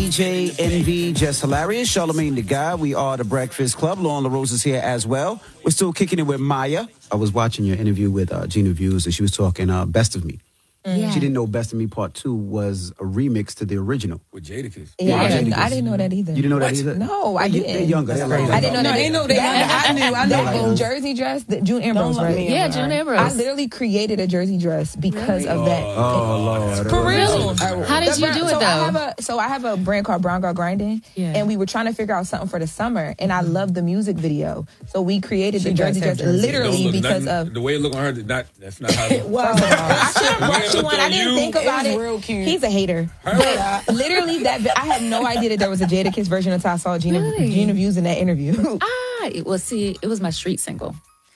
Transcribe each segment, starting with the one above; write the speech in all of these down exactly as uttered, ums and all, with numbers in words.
D J Envy, Just Hilarious, Charlamagne the Guy. We are the Breakfast Club. Lauren LaRose is here as well. We're still kicking it with Maya. I was watching your interview with uh, Gina Views, and she was talking uh, Best of Me. Yeah. She didn't know Best of Me Part two was a remix to the original. With Jadakiss. Yeah, Yeah, I, didn't, Jadakiss. I didn't know that either. You didn't know What? that either? No, I They- didn't. They're younger. They're like I didn't know No, that. they know they younger. I knew. I knew. That both. jersey dress, that June Ambrose, Don't let right? me Yeah, in, June right? Ambrose. I literally created a jersey dress because of that. Oh, Lord. For real. How did The you brand- do it, so though? I have a, so I have a brand called Brown Girl Grinding, Yeah. and we were trying to figure out something for the summer, and I love the music video. So we created She the jersey does have dress jersey. literally Don't look because nothing- of... the way it look on her. Not that's not how. Well, I should have bought you one. I didn't think It about was it. real cute. He's a hater. But literally, that I had no idea that there was a Jadakiss version until I saw Gina, Really? Gina Views in that interview. Ah, it was see, it was my street single,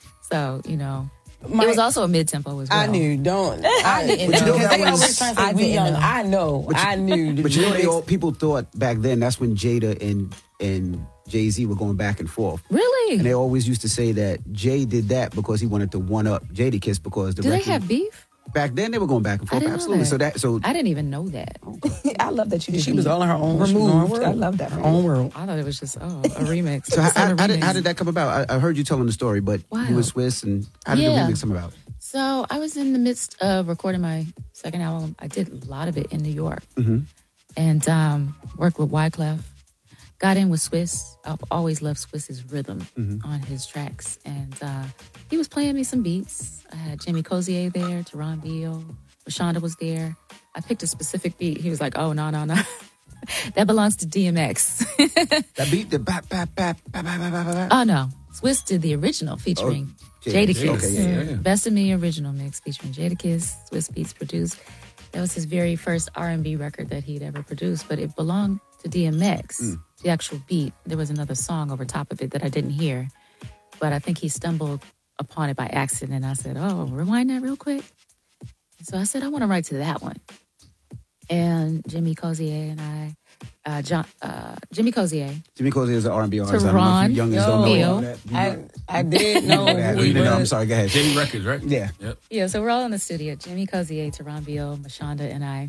so you know, My- it was also a mid tempo as well. I knew. Don't. I didn't But you know know. that They was- always trying to say I we didn't young. know. I know. I knew. But you know, they all, people thought back then that's when Jada and and Jay Z were going back and forth. Really? And they always used to say that Jay did that because he wanted to one up Jadakiss because the Do they record- have beef? back then they were going back and I forth. didn't know Absolutely. that. So that so I didn't even know that. I love that you did. She was all in her own removed. own world. I love that. Her own world. I thought it was just oh a remix. So how, It's not how, a how did, remix. how did that come about? I, I heard you telling the story, but Wow. you were Swiss, and how did Yeah. the remix come about? So I was in the midst of recording my second album. I did a lot of it in New York, Mm-hmm. and um, worked with Wyclef. Got in with Swiss. I've always loved Swiss's rhythm Mm-hmm. on his tracks, and uh, he was playing me some beats. I had Jimmy Cozier there, Teron Beal, Rashonda was there. I picked a specific beat. He was like, "Oh no, no, no, that belongs to D M X." That beat, the bap, bap, bap, bap, bap, bap, bap, bap. Oh no, Swiss did the original featuring Oh, Jada- Jadakiss. okay, yeah, yeah, yeah. Best of Me original mix featuring Jadakiss. Swiss Beats produced. That was his very first R and B record that he'd ever produced, but it belonged to D M X. Mm. The actual beat. There was another song over top of it that I didn't hear, but I think he stumbled upon it by accident. And I said, "Oh, rewind that real quick." So I said, "I want to write to that one." And Jimmy Cozier and I, uh, John, uh, Jimmy Cozier. Jimmy Cozier is an R and B artist. I don't know if you Teron youngins don't know Beal. all that. You I know- I did know Yeah, who you he didn't know. I'm was. sorry. Go ahead. Jamie Records, right? Yeah. Yep. Yeah, so we're all in the studio. Jimmy Cozier, Teron Beal, Mashonda, and I.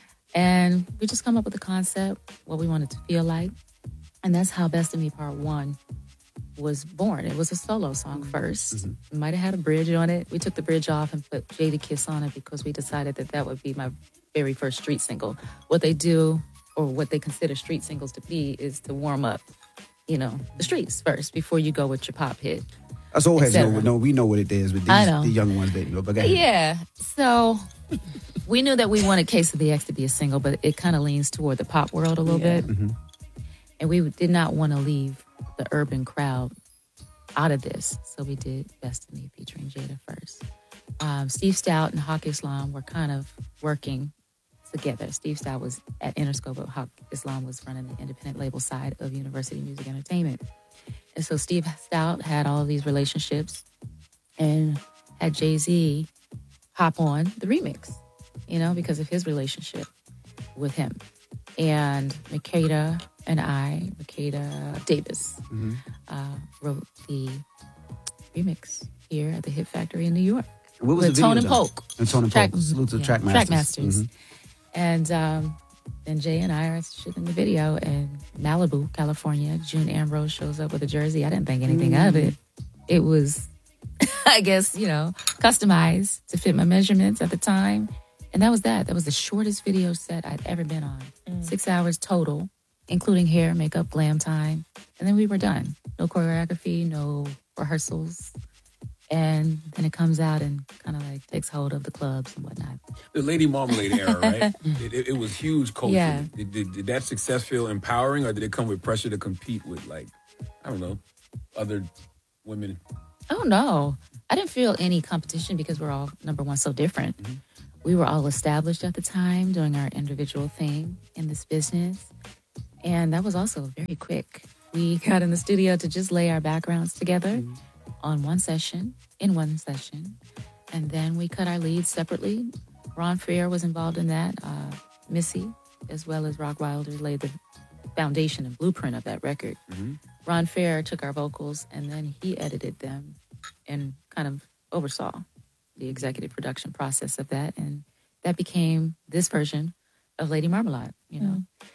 And we just come up with a concept, what we wanted to feel like. And that's how Best of Me Part One was born. It was a solo song 1st We might have had a bridge on it. We took the bridge off and put Jadakiss on it because we decided that that would be my very first street single. What they do, or what they consider street singles to be, is to warm up, you know, the streets first before you go with your pop hit. Us old heads et know, cetera. know. We know what it is, but these, I know. the young ones didn't know. But go ahead. Yeah. So we knew that we wanted Case of the X to be a single, but it kind of leans toward the pop world a little Yeah. bit. And we did not want to leave the urban crowd out of this. So we did Best of Me featuring Jada first. Um, Steve Stout and Hawk Islam were kind of working together. Steve Stout was at Interscope, but Hawk Islam was running the independent label side of University Music Entertainment. And so Steve Stout had all of these relationships and had Jay-Z hop on the remix, you know, because of his relationship with him. And Makeda and I, Makeda Davis, uh, wrote the remix here at the Hit Factory in New York. What was with the video Tone and done? Polk. And Tone and Track- Polk. Salute to yeah, Track Masters. Track Masters. Mhm. And um, then Jay and I are shooting the video in Malibu, California. June Ambrose shows up with a jersey. I didn't think anything of it. It was, I guess, you know, customized to fit my measurements at the time. And that was that. That was the shortest video set I'd ever been on. Six hours total, including hair, makeup, glam time. And then we were done. No choreography, no rehearsals. And then it comes out and kind of like takes hold of the clubs and whatnot. The Lady Marmalade era, right? it, it, it was huge culture. Yeah. Did, did, did that success feel empowering, or did it come with pressure to compete with, like, I don't know, other women? Oh, no. I didn't feel any competition because we're all, number one, so different. We were all established at the time doing our individual thing in this business. And that was also very quick. We got in the studio to just lay our backgrounds together on one session, in one session. And then we cut our leads separately. Ron Fair was involved in that. Uh, Missy, as well as Rock Wilder, laid the foundation and blueprint of that record. Ron Fair took our vocals and then he edited them and kind of oversaw the executive production process of that. And that became this version of Lady Marmalade, you know.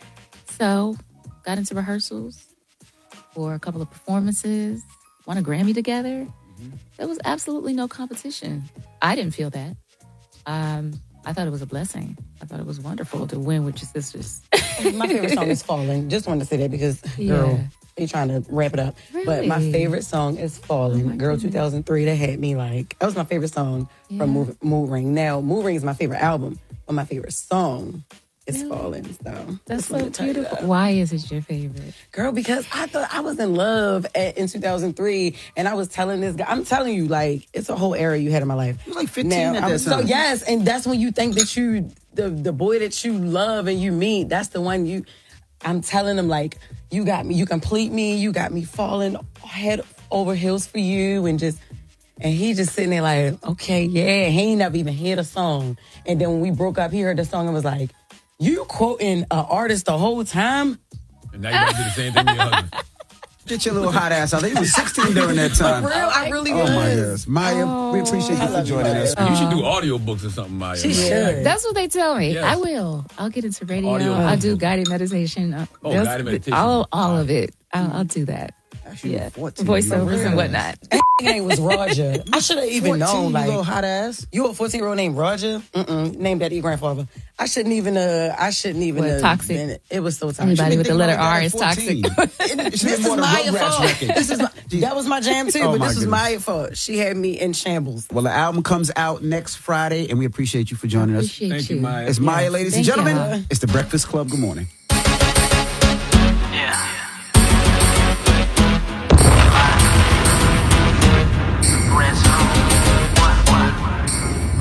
So, got into rehearsals for a couple of performances, won a Grammy together. Mm-hmm. There was absolutely no competition. I didn't feel that. Um, I thought it was a blessing. I thought it was wonderful to win with your sisters. My favorite song is Falling. Just wanted to say that because, Yeah. girl, you trying to wrap it up. But my Really? favorite song is Falling. Oh my Girl, goodness. two thousand three, that had me like, that was my favorite song Yeah. from Mood, Mood Ring. Now, Mood Ring is my favorite album, but my favorite song is Really? Falling. So That's just wanted so to tell you beautiful. that. Why is it your favorite? Girl, because I thought I was in love at, in two thousand three, and I was telling this guy, I'm telling you, like, it's a whole era you had in my life. You were like fifteen at I'm- that So, time. yes, and that's when you think that you, the, the boy that you love and you meet, that's the one you, I'm telling him, like, you got me, you complete me, you got me falling head over heels for you, and just, and he just sitting there like, okay, yeah, he ain't never even heard a song. And then when we broke up, he heard the song and was like, you quoting an artist the whole time? And now you gotta do the same thing with your husband. Get your little hot ass out there. You was sixteen during that time. For real, I really Oh was. my goodness. Maya, we appreciate you for joining us. You should do audiobooks or something, Maya. She should. That's what they tell me. Yes. I will. I'll get into radio. Audio. I'll do guided meditation. Uh, Oh, there's- guided meditation. All, all of it. I'll, I'll do that. Actually, Yeah. fourteen. Voiceovers You and whatnot. name was Roger. I should have even known. fourteen, you Like, little hot ass. you a fourteen year old named Roger? Mm-mm. Named after your grandfather. I shouldn't even. Uh, I shouldn't even. What, Uh, toxic? been- It was so toxic. Anybody with the Think letter about R that is at toxic. fourteen. It should This be is more than Maya Rugrats fault. record. This is my, that was my jam too, Oh, but my this was goodness. Maya fault. She had me in shambles. Well, the album comes out next Friday, and we appreciate you for joining us. Appreciate Thank you, Maya. It's Maya, Yes. ladies and Thank gentlemen. y'all. It's the Breakfast Club. Good morning.